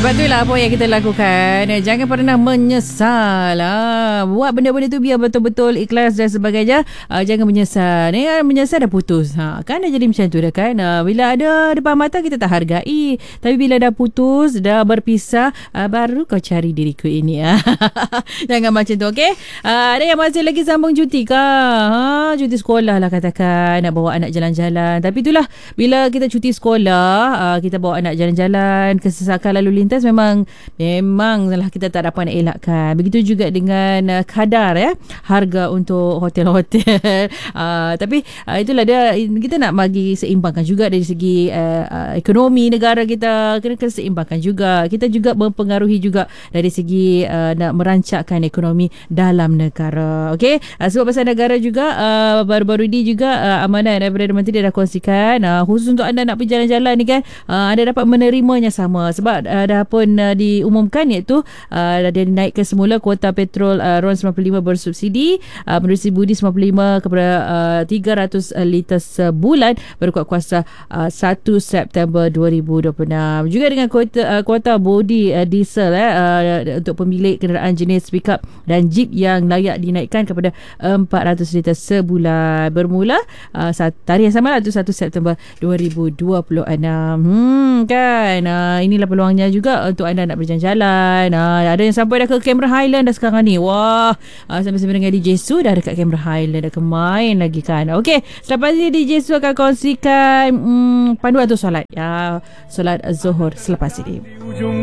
Sebab itulah apa yang kita lakukan. Jangan pernah menyesal. Buat benda-benda tu biar betul-betul ikhlas dan sebagainya. Jangan menyesal. Menyesal dah putus. Kan dah jadi macam tu dah kan. Bila ada depan mata kita tak hargai. Tapi bila dah putus, dah berpisah, baru kau cari diriku ini. Jangan macam tu, okey? Ada yang masih lagi sambung cuti kah? Cuti sekolah lah katakan. Nak bawa anak jalan-jalan. Tapi itulah, bila kita cuti sekolah, kita bawa anak jalan-jalan, kesesakan lalu lintas memanglah kita tak dapat nak elakkan. Begitu juga dengan kadar harga untuk hotel-hotel. Tapi itulah dia, kita nak bagi seimbangkan juga dari segi ekonomi negara kita. Kena seimbangkan juga. Kita juga mempengaruhi juga dari segi nak merancangkan ekonomi dalam negara. Okey? Sebab pasal negara juga baru-baru ini juga amanah daripada Menteri dah kongsikan khusus untuk anda nak pergi jalan-jalan ni kan, anda dapat menerimanya sama sebab dah pun diumumkan iaitu dah dinaikkan semula kuota petrol RON 95 bersubsidi menerusi budi 95 kepada 300 liter sebulan berkuat kuasa 1 September 2026. Juga dengan kuota bodi diesel untuk pemilik kenderaan jenis pickup dan jeep yang layak dinaikkan kepada 400 liter sebulan bermula tarikh yang sama lah tu 1 September 2026. Kan inilah peluangnya juga untuk anda nak berjalan-jalan. Ada yang sampai dah ke Cameron Highland dah sekarang ni. Wah, sampai-sampai dengan DJ Su dah dekat Cameron Highland, dah kemain lagi kan. Okey, selepas ni DJ Su akan kongsikan panduan untuk solat. Solat Zuhur selepas ini.